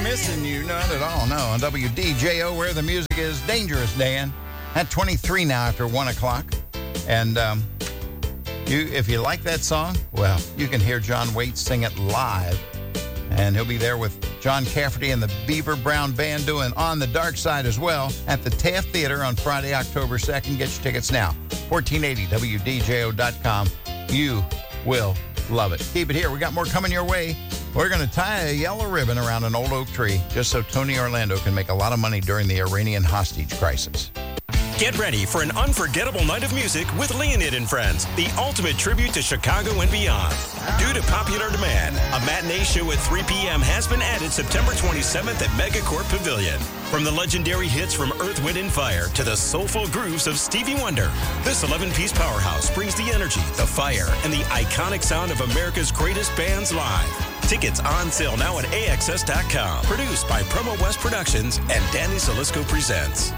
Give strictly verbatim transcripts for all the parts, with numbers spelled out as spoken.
missing you, not at all. No, on W D J O, where the music is dangerous, Dan. At twenty-three now after one o'clock. And um, you, if you like that song, well, you can hear John Waite sing it live. And he'll be there with John Cafferty and the Beaver Brown Band doing On the Dark Side as well at the Taft Theater on Friday, October second. Get your tickets now. fourteen eighty W D J O dot com. You will love it. Keep it here. We got more coming your way. We're going to tie a yellow ribbon around an old oak tree just so Tony Orlando can make a lot of money during the Iranian hostage crisis. Get ready for an unforgettable night of music with Leonid and Friends, the ultimate tribute to Chicago and beyond. Due to popular demand, a matinee show at three p.m. has been added September twenty-seventh at Megacorp Pavilion. From the legendary hits from Earth, Wind and Fire to the soulful grooves of Stevie Wonder, this eleven-piece powerhouse brings the energy, the fire, and the iconic sound of America's greatest bands live. Tickets on sale now at A X S dot com. Produced by Promo West Productions and Danny Salisco Presents.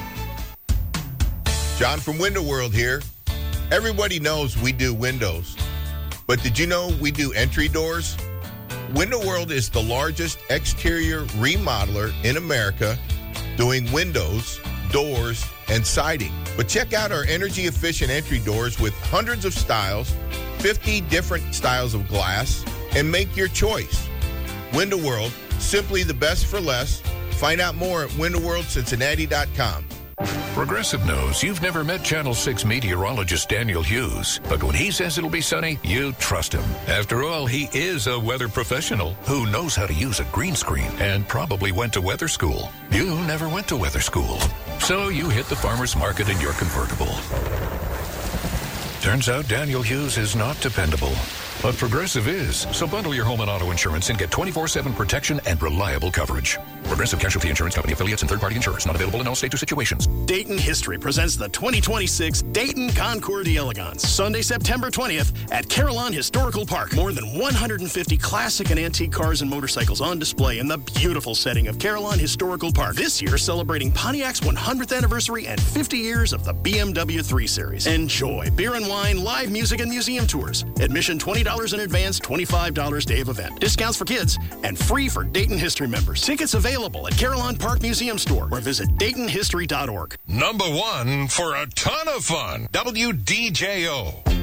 John from Window World here. Everybody knows we do windows, but did you know we do entry doors? Window World is the largest exterior remodeler in America doing windows, doors, and siding. But check out our energy-efficient entry doors with hundreds of styles, fifty different styles of glass, and make your choice. Window World, simply the best for less. Find out more at window world cincinnati dot com. Progressive knows you've never met Channel six meteorologist Daniel Hughes, but when he says it'll be sunny, you trust him. After all, he is a weather professional who knows how to use a green screen and probably went to weather school. You never went to weather school, so you hit the farmer's market in your convertible. Turns out Daniel Hughes is not dependable, but Progressive is. So bundle your home and auto insurance and get twenty-four seven protection and reliable coverage. Progressive Casualty Insurance Company affiliates and third-party insurers. Not available in all states or situations. Dayton History presents the twenty twenty-six Dayton Concours d'Elegance, Sunday, September twentieth at Carillon Historical Park. More than one hundred fifty classic and antique cars and motorcycles on display in the beautiful setting of Carillon Historical Park. This year, celebrating Pontiac's one hundredth anniversary and fifty years of the B M W three Series. Enjoy beer and wine, live music, and museum tours. Admission twenty dollars in advance, twenty-five dollars day of event. Discounts for kids and free for Dayton History members. Tickets available at Carillon Park Museum Store or visit dayton history dot org. Number one for a ton of fun. W D J O.